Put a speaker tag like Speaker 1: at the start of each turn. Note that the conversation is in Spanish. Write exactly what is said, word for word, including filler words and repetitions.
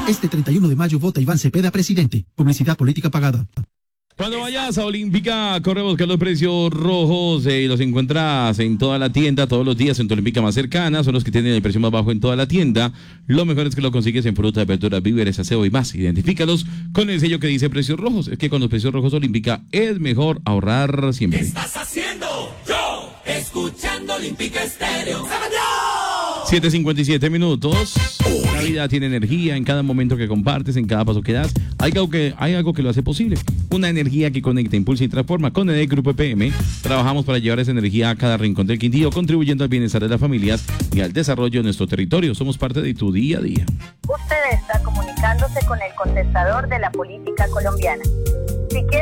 Speaker 1: Este treinta y uno de mayo vota Iván Cepeda presidente. Publicidad política pagada.
Speaker 2: Cuando vayas a Olímpica, corre a buscar los precios rojos eh, y los encuentras en toda la tienda, todos los días en tu Olímpica más cercana. Son los que tienen el precio más bajo en toda la tienda. Lo mejor es que lo consigues en fruta, verduras, víveres, aseo y más. Identifícalos con el sello que dice precios rojos. Es que con los precios rojos Olímpica es mejor ahorrar siempre.
Speaker 3: ¿Qué estás haciendo? Yo, escuchando Olímpica Estéreo.
Speaker 2: siete cincuenta y siete minutos. La vida tiene energía en cada momento que compartes, en cada paso que das. Hay algo que, hay algo que lo hace posible. Una energía que conecta, impulsa y transforma. Con E D E Grupo E P M trabajamos para llevar esa energía a cada rincón del Quindío, contribuyendo al bienestar de las familias y al desarrollo de nuestro territorio. Somos parte de tu día a día.
Speaker 4: Usted está comunicándose con el contestador de la política colombiana. Si quiere